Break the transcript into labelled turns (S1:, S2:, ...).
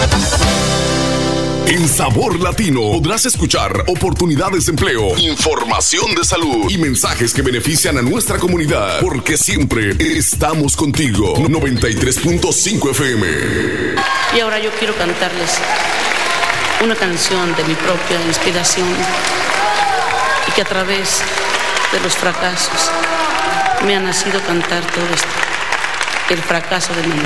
S1: En Sabor Latino podrás escuchar oportunidades de empleo, información de salud y mensajes que benefician a nuestra comunidad, porque siempre estamos contigo. 93.5 FM.
S2: Y ahora yo quiero cantarles una canción de mi propia inspiración y que a través de los fracasos me ha nacido cantar todo esto, el fracaso de mi vida.